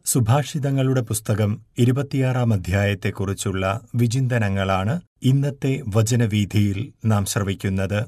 സുഭാഷിതങ്ങളുടെ പുസ്തകം 26-ാം അധ്യായത്തെക്കുറിച്ചുള്ള വിചിന്തനങ്ങളാണ് ഇന്നത്തെ വചനവീഥിയിൽ നാം ശ്രവിക്കുന്നത്.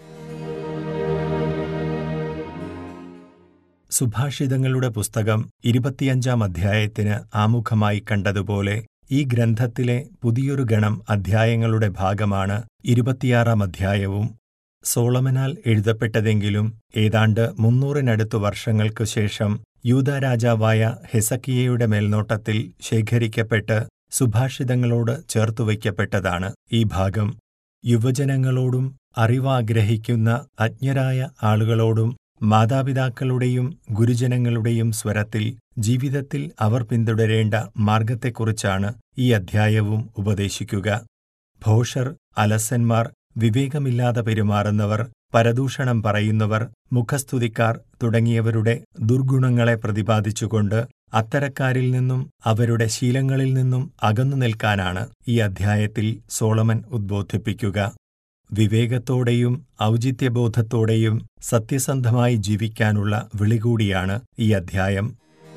സുഭാഷിതങ്ങളുടെ പുസ്തകം 25-ാം അധ്യായത്തിന് ആമുഖമായി കണ്ടതുപോലെ ഈ ഗ്രന്ഥത്തിലെ പുതിയൊരു ഗണം അധ്യായങ്ങളുടെ ഭാഗമാണ് 26-ാം അധ്യായവും. സോളമനാൽ എഴുതപ്പെട്ടതെങ്കിലും ഏതാണ്ട് 300-നടുത്തു വർഷങ്ങൾക്കു ശേഷം യൂദാ രാജാവായ ഹെസക്കിയയുടെ മേൽനോട്ടത്തിൽ ശേഖരിക്കപ്പെട്ട് സുഭാഷിതങ്ങളോട് ചേർത്തുവയ്ക്കപ്പെട്ടതാണ് ഈ ഭാഗം. യുവജനങ്ങളോടും അറിവാഗ്രഹിക്കുന്ന അജ്ഞരായ ആളുകളോടും മാതാപിതാക്കളുടെയും ഗുരുജനങ്ങളുടെയും സ്വരത്തിൽ ജീവിതത്തിൽ അവർ പിന്തുടരേണ്ട മാർഗത്തെക്കുറിച്ചാണ് ഈ അധ്യായവും ഉപദേശിക്കുക. ഭോഷർ, അലസന്മാർ, വിവേകമില്ലാതെ പെരുമാറുന്നവർ, പരദൂഷണം പറയുന്നവർ, മുഖസ്തുതിക്കാർ തുടങ്ങിയവരുടെ ദുർഗുണങ്ങളെ പ്രതിപാദിച്ചുകൊണ്ട് അത്തരക്കാരിൽ നിന്നും അവരുടെ ശീലങ്ങളിൽ നിന്നും അകന്നു നിൽക്കാനാണ് ഈ അധ്യായത്തിൽ സോളമൻ ഉദ്ബോധിപ്പിക്കുക. വിവേകത്തോടെയും ഔചിത്യബോധത്തോടെയും സത്യസന്ധമായി ജീവിക്കാനുള്ള വിളികൂടിയാണ് ഈ അധ്യായം.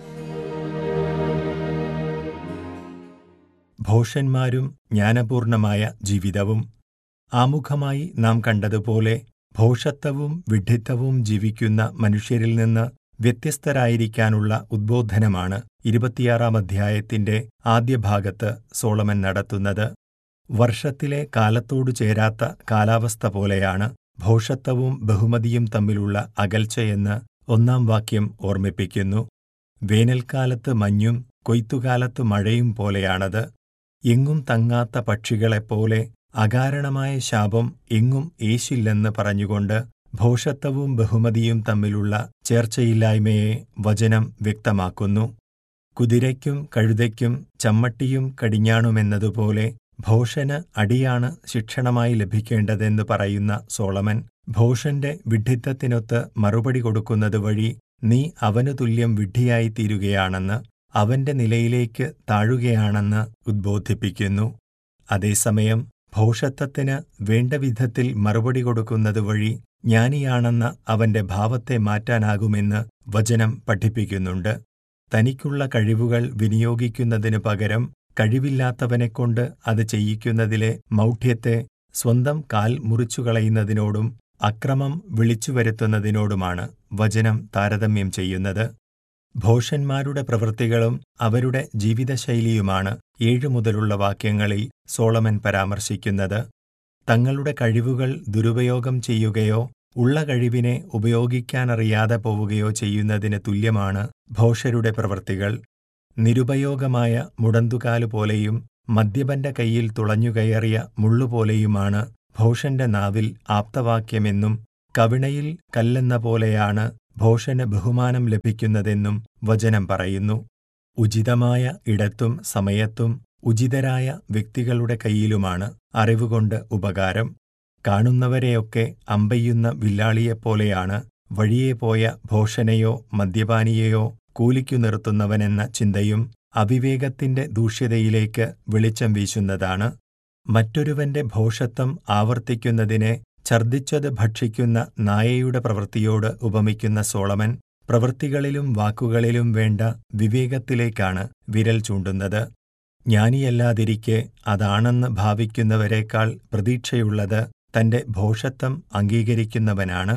ഭോഷന്മാരും ജ്ഞാനപൂർണമായ ജീവിതവും. ആമുഖമായി നാം കണ്ടതുപോലെ ഭോഷത്വവും വിഡ്ഢിത്തവും ജീവിക്കുന്ന മനുഷ്യരിൽ നിന്ന് വ്യത്യസ്തരായിരിക്കാനുള്ള ഉദ്ബോധനമാണ് 26-ാം അധ്യായത്തിന്റെ ആദ്യ ഭാഗത്ത് സോളമൻ നടത്തുന്നത്. വർഷത്തിലെ കാലത്തോടു ചേരാത്ത കാലാവസ്ഥ പോലെയാണ് ഭോഷത്വവും ബഹുമതിയും തമ്മിലുള്ള അകൽച്ചയെന്ന് 1-ാം വാക്യം ഓർമ്മിപ്പിക്കുന്നു. വേനൽക്കാലത്ത് മഞ്ഞും കൊയ്ത്തുകാലത്ത് മഴയും പോലെയാണത്. എങ്ങും തങ്ങാത്ത പക്ഷികളെപ്പോലെ അകാരണമായ ശാപം എങ്ങും ഏശില്ലെന്ന് പറഞ്ഞുകൊണ്ട് ഭോഷത്വവും ബഹുമതിയും തമ്മിലുള്ള ചേർച്ചയില്ലായ്മയെ വചനം വ്യക്തമാക്കുന്നു. കുതിരയ്ക്കും കഴുതയ്ക്കും ചമ്മട്ടിയും കടിഞ്ഞാണുമെന്നതുപോലെ ഭോഷന് അടിയാണ് ശിക്ഷണമായി ലഭിക്കേണ്ടതെന്ന് പറയുന്ന സോളമൻ, ഭോഷന്റെ വിഡ്ഢിത്തത്തിനൊത്ത് മറുപടി കൊടുക്കുന്നത് വഴി നീ അവനു തുല്യം വിഡ്ഢിയായിത്തീരുകയാണെന്ന്, അവന്റെ നിലയിലേക്ക് താഴുകയാണെന്ന് ഉദ്ബോധിപ്പിക്കുന്നു. അതേസമയം ഭോഷത്വത്തിന് വേണ്ട വിധത്തിൽ മറുപടി കൊടുക്കുന്നത് വഴി ജ്ഞാനിയാണെന്ന അവന്റെ ഭാവത്തെ മാറ്റാനാകുമെന്ന് വചനം പഠിപ്പിക്കുന്നുണ്ട്. തനിക്കുള്ള കഴിവുകൾ വിനിയോഗിക്കുന്നതിനു പകരം കഴിവില്ലാത്തവനെക്കൊണ്ട് അത് ചെയ്യിക്കുന്നതിലെ മൗഢ്യത്തെ സ്വന്തം കാൽ മുറിച്ചുകളയുന്നതിനോടും അക്രമം വിളിച്ചുവരുത്തുന്നതിനോടുമാണ് വചനം താരതമ്യം ചെയ്യുന്നത്. ഭോഷന്മാരുടെ പ്രവൃത്തികളും അവരുടെ ജീവിതശൈലിയുമാണ് 7 മുതലുള്ള വാക്യങ്ങളിൽ സോളമൻ പരാമർശിക്കുന്നത്. തങ്ങളുടെ കഴിവുകൾ ദുരുപയോഗം ചെയ്യുകയോ ഉള്ള കഴിവിനെ ഉപയോഗിക്കാനറിയാതെ പോവുകയോ ചെയ്യുന്നതിന് തുല്യമാണ് ഭോഷരുടെ പ്രവൃത്തികൾ. നിരുപയോഗമായ മുടന്തുകാലുപോലെയും മദ്യപന്റെ കൈയിൽ തുളഞ്ഞുകയറിയ മുള്ളുപോലെയുമാണ് ഭോഷന്റെ നാവിൽ ആപ്തവാക്യമെന്നും കവിണയിൽ കല്ലെന്ന പോലെയാണ് ഭോഷന് ബഹുമാനം ലഭിക്കുന്നതെന്നും വചനം പറയുന്നു. ഉചിതമായ ഇടത്തും സമയത്തും ഉചിതരായ വ്യക്തികളുടെ കൈയിലുമാണ് അറിവുകൊണ്ട് ഉപകാരം. കാണുന്നവരെയൊക്കെ അമ്പെയ്യുന്ന വില്ലാളിയെപ്പോലെയാണ് വഴിയെ പോയ ഭോഷനെയോ മദ്യപാനിയെയോ കൂലിക്കു നിർത്തുന്നവനെന്ന ചിന്തയും അവിവേകത്തിന്റെ ദൂഷ്യതയിലേക്ക് വെളിച്ചം വീശുന്നതാണ്. മറ്റൊരുവന്റെ ഭോഷത്വം ആവർത്തിക്കുന്നതിനെ ഛർദ്ദിച്ചത് ഭക്ഷിക്കുന്ന നായയുടെ പ്രവൃത്തിയോട് ഉപമിക്കുന്ന സോളമൻ പ്രവൃത്തികളിലും വാക്കുകളിലും വേണ്ട വിവേകത്തിലേക്കാണ് വിരൽ ചൂണ്ടുന്നത്. ജ്ഞാനിയല്ലാതിരിക്കെ അതാണെന്ന് ഭാവിക്കുന്നവരേക്കാൾ പ്രതീക്ഷയുള്ളത് തന്റെ ഭോഷത്വം അംഗീകരിക്കുന്നവനാണ്.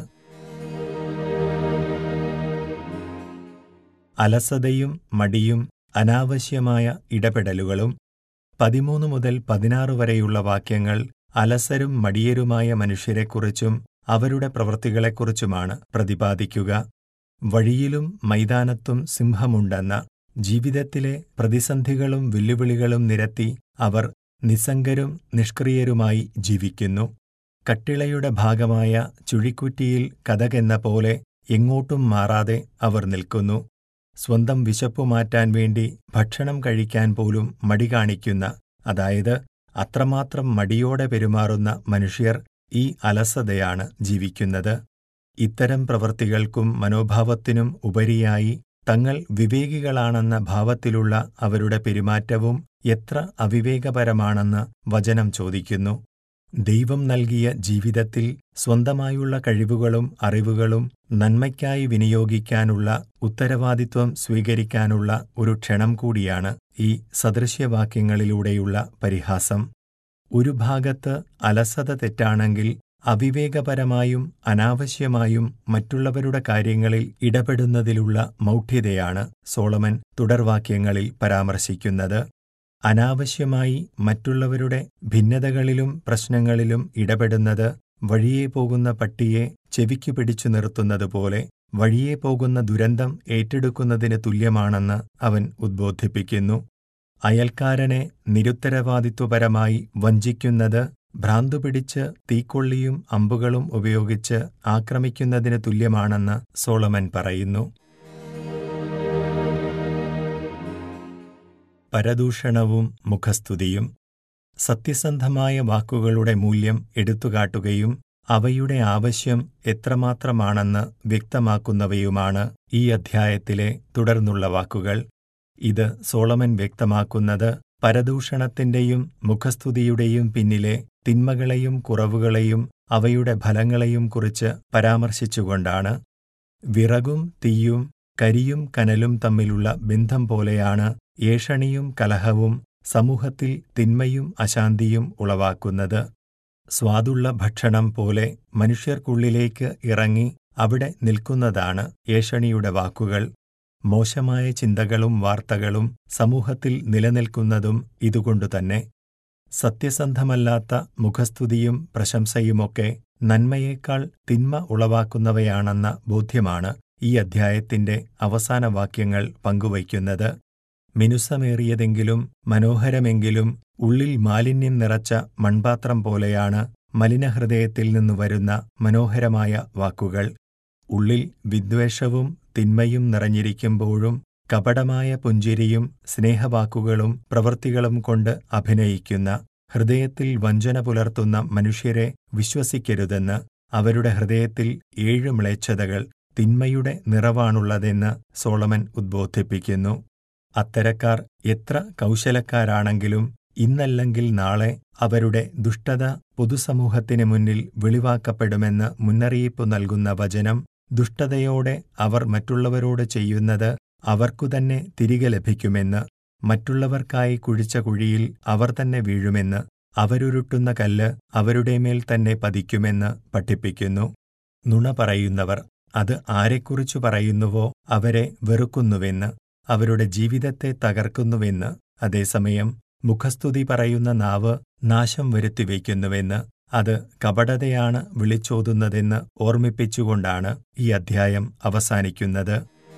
അലസതയും മടിയും അനാവശ്യമായ ഇടപെടലുകളും. 13 മുതൽ 16 വരെയുള്ള വാക്യങ്ങൾ അലസരും മടിയരുമായ മനുഷ്യരെക്കുറിച്ചും അവരുടെ പ്രവൃത്തികളെക്കുറിച്ചുമാണ് പ്രതിപാദിക്കുക. വഴിയിലും മൈതാനത്തും സിംഹമുണ്ടെന്ന ജീവിതത്തിലെ പ്രതിസന്ധികളും വെല്ലുവിളികളും നിരത്തി അവർ നിസ്സംഗരും നിഷ്ക്രിയരുമായി ജീവിക്കുന്നു. കട്ടിളയുടെ ഭാഗമായ ചുഴിക്കുറ്റിയിൽ കതകെന്ന പോലെ എങ്ങോട്ടും മാറാതെ അവർ നിൽക്കുന്നു. സ്വന്തം വിശപ്പു മാറ്റാൻ വേണ്ടി ഭക്ഷണം കഴിക്കാൻ പോലും മടി കാണിക്കുന്ന, അതായത് അത്രമാത്രം മടിയോടെ പെരുമാറുന്ന മനുഷ്യർ ഈ അലസതയാണ് ജീവിക്കുന്നത്. ഇത്തരം പ്രവൃത്തികൾക്കും മനോഭാവത്തിനും ഉപരിയായി തങ്ങൾ വിവേകികളാണെന്ന ഭാവത്തിലുള്ള അവരുടെ പെരുമാറ്റവും എത്ര അവിവേകപരമാണെന്ന് വചനം ചോദിക്കുന്നു. ദൈവം നൽകിയ ജീവിതത്തിൽ സ്വന്തമായുള്ള കഴിവുകളും അറിവുകളും നന്മയ്ക്കായി വിനിയോഗിക്കാനുള്ള ഉത്തരവാദിത്വം സ്വീകരിക്കാനുള്ള ഒരു ക്ഷണം കൂടിയാണ് ഈ സദൃശ്യവാക്യങ്ങളിലൂടെയുള്ള പരിഹാസം. ഒരു ഭാഗത്ത് അലസത തെറ്റാണെങ്കിൽ അവിവേകപരമായും അനാവശ്യമായും മറ്റുള്ളവരുടെ കാര്യങ്ങളിൽ ഇടപെടുന്നതിലുള്ള മൗഢ്യതയാണ് സോളമൻ തുടർവാക്യങ്ങളിൽ പരാമർശിക്കുന്നത്. അനാവശ്യമായി മറ്റുള്ളവരുടെ ഭിന്നതകളിലും പ്രശ്നങ്ങളിലും ഇടപെടുന്നത് വഴിയേ പോകുന്ന പട്ടിയെ ചെവിക്കു പിടിച്ചു നിർത്തുന്നതുപോലെ വഴിയേ പോകുന്ന ദുരന്തം ഏറ്റെടുക്കുന്നതിന് തുല്യമാണെന്ന് അവൻ ഉദ്ബോധിപ്പിക്കുന്നു. അയൽക്കാരനെ നിരുത്തരവാദിത്വപരമായി വഞ്ചിക്കുന്നത് ഭ്രാന്തുപിടിച്ച് തീക്കൊള്ളിയും അമ്പുകളും ഉപയോഗിച്ച് ആക്രമിക്കുന്നതിന് തുല്യമാണെന്ന് സോളമൻ പറയുന്നു. പരദൂഷണവും മുഖസ്തുതിയും. സത്യസന്ധമായ വാക്കുകളുടെ മൂല്യം എടുത്തുകാട്ടുകയും അവയുടെ ആവശ്യം എത്രമാത്രമാണെന്ന് വ്യക്തമാക്കുന്നവയുമാണ് ഈ അധ്യായത്തിലെ തുടർന്നുള്ള വാക്കുകൾ. ഇത് സോളമൻ വ്യക്തമാക്കുന്നത് പരദൂഷണത്തിന്റെയും മുഖസ്തുതിയുടെയും പിന്നിലെ തിന്മകളെയും കുറവുകളെയും അവയുടെ ഫലങ്ങളെയും കുറിച്ച് പരാമർശിച്ചുകൊണ്ടാണ്. വിറകും തീയും കരിയും കനലും തമ്മിലുള്ള ബന്ധം പോലെയാണ് ഏഷണിയും കലഹവും സമൂഹത്തിൽ തിന്മയും അശാന്തിയും ഉളവാക്കുന്നത്. സ്വാദുള്ള ഭക്ഷണം പോലെ മനുഷ്യർക്കുള്ളിലേക്ക് ഇറങ്ങി അവിടെ നിൽക്കുന്നതാണ് ഏഷണിയുടെ വാക്കുകൾ. മോശമായ ചിന്തകളും വാർത്തകളും സമൂഹത്തിൽ നിലനിൽക്കുന്നതും ഇതുകൊണ്ടുതന്നെ. സത്യസന്ധമല്ലാത്ത മുഖസ്തുതിയും പ്രശംസയുമൊക്കെ നന്മയേക്കാൾ തിന്മ ഉളവാക്കുന്നവയാണെന്ന ബോധ്യമാണ് ഈ അധ്യായത്തിന്റെ അവസാന വാക്യങ്ങൾ പങ്കുവയ്ക്കുന്നത്. മിനുസമേറിയതെങ്കിലും മനോഹരമെങ്കിലും ഉള്ളിൽ മാലിന്യം നിറച്ച മൺപാത്രം പോലെയാണ് മലിനഹൃദയത്തിൽ നിന്നു വരുന്ന മനോഹരമായ വാക്കുകൾ. ഉള്ളിൽ വിദ്വേഷവും തിന്മയും നിറഞ്ഞിരിക്കുമ്പോഴും കപടമായ പുഞ്ചിരിയും സ്നേഹവാക്കുകളും പ്രവൃത്തികളും കൊണ്ട് അഭിനയിക്കുന്ന, ഹൃദയത്തിൽ വഞ്ചന പുലർത്തുന്ന മനുഷ്യരെ വിശ്വസിക്കരുതെന്ന്. അവരുടെ ഹൃദയത്തിൽ 7 മ്ലേച്ഛതകൾ, തിന്മയുടെ നിറവാണുള്ളതെന്ന് സോളമൻ ഉദ്ബോധിപ്പിക്കുന്നു. അത്തരക്കാർ എത്ര കൗശലക്കാരാണെങ്കിലും ഇന്നല്ലെങ്കിൽ നാളെ അവരുടെ ദുഷ്ടത പൊതുസമൂഹത്തിന് മുന്നിൽ വെളിവാക്കപ്പെടുമെന്ന് മുന്നറിയിപ്പ് നൽകുന്ന വചനം, ദുഷ്ടതയോടെ അവർ മറ്റുള്ളവരോട് ചെയ്യുന്നത് അവർക്കുതന്നെ തിരികെ ലഭിക്കുമെന്ന്, മറ്റുള്ളവർക്കായി കുഴിച്ച കുഴിയിൽ അവർ തന്നെ വീഴുമെന്ന്, അവരുരുട്ടുന്ന കല്ല് അവരുടെ മേൽ തന്നെ പതിക്കുമെന്ന് പഠിപ്പിക്കുന്നു. നുണ പറയുന്നവർ അത് ആരെക്കുറിച്ചു പറയുന്നുവോ അവരെ വെറുക്കുന്നുവെന്ന്, അവരുടെ ജീവിതത്തെ തകർക്കുന്നുവെന്ന്, അതേസമയം മുഖസ്തുതി പറയുന്ന നാവ് നാശം വരുത്തിവയ്ക്കുന്നുവെന്ന്, അത് കപടതയാണ് വിളിച്ചോതുന്നതെന്ന് ഓർമ്മിപ്പിച്ചുകൊണ്ടാണ് ഈ അധ്യായം അവസാനിക്കുന്നത്.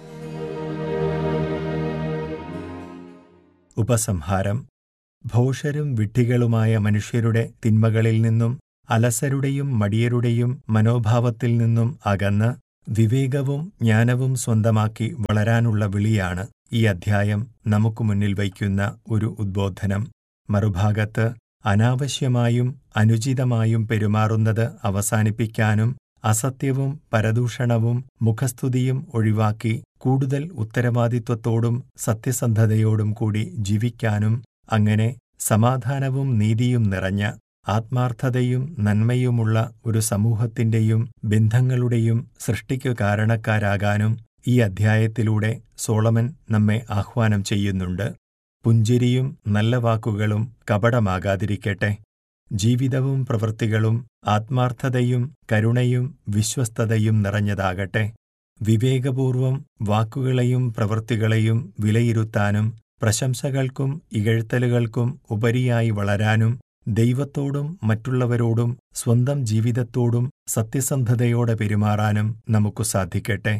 ഉപസംഹാരം. ഭോഷരും വിഡ്ഢികളുമായ മനുഷ്യരുടെ തിന്മകളിൽ നിന്നും അലസരുടെയും മടിയരുടെയും മനോഭാവത്തിൽ നിന്നും അകന്ന് വിവേകവും ജ്ഞാനവും സ്വന്തമാക്കി വളരാനുള്ള വിളിയാണ് ഈ അധ്യായം നമുക്ക് മുന്നിൽ വയ്ക്കുന്ന ഒരു ഉദ്ബോധനം. മറുഭാഗത്ത് അനാവശ്യമായും അനുചിതമായും പെരുമാറുന്നത് അവസാനിപ്പിക്കാനും അസത്യവും പരദൂഷണവും മുഖസ്തുതിയും ഒഴിവാക്കി കൂടുതൽ ഉത്തരവാദിത്വത്തോടും സത്യസന്ധതയോടും കൂടി ജീവിക്കാനും, അങ്ങനെ സമാധാനവും നീതിയും നിറഞ്ഞ ആത്മാർത്ഥതയും നന്മയുമുള്ള ഒരു സമൂഹത്തിന്റെയും ബന്ധങ്ങളുടെയും സൃഷ്ടിക്കു കാരണക്കാരാകാനും ഈ അധ്യായത്തിലൂടെ സോളമൻ നമ്മെ ആഹ്വാനം ചെയ്യുന്നുണ്ട്. പുഞ്ചിരിയും നല്ല വാക്കുകളും കപടമാകാതിരിക്കട്ടെ. ജീവിതവും പ്രവൃത്തികളും ആത്മാർത്ഥതയും കരുണയും വിശ്വസ്തതയും നിറഞ്ഞതാകട്ടെ. വിവേകപൂർവം വാക്കുകളെയും പ്രവൃത്തികളെയും വിലയിരുത്താനും പ്രശംസകൾക്കും ഇകഴ്ത്തലുകൾക്കും ഉപരിയായി വളരാനും ദൈവത്തോടും മറ്റുള്ളവരോടും സ്വന്തം ജീവിതത്തോടും സത്യസന്ധതയോടെ പെരുമാറാനും നമുക്കു സാധിക്കട്ടെ.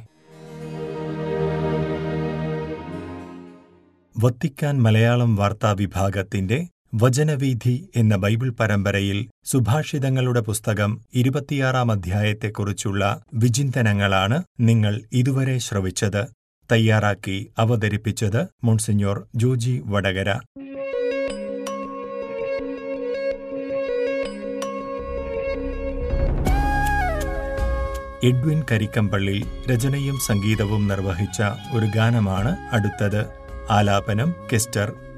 വത്തിക്കാൻ മലയാളം വാർത്താ വിഭാഗത്തിന്റെ വചനവീഥി എന്ന ബൈബിൾ പരമ്പരയിൽ സുഭാഷിതങ്ങളുടെ പുസ്തകം 26-ാം അധ്യായത്തെക്കുറിച്ചുള്ള വിചിന്തനങ്ങളാണ് നിങ്ങൾ ഇതുവരെ ശ്രവിച്ചത്. തയ്യാറാക്കി അവതരിപ്പിച്ചത് മോൺസിഞ്ഞോർ ജോജി വടകര. എഡ്വിൻ കരിക്കമ്പള്ളി രചനയും സംഗീതവും നിർവഹിച്ച ഒരു ഗാനമാണ് അടുത്തത്. ആലാപനം കെസ്റ്റർ.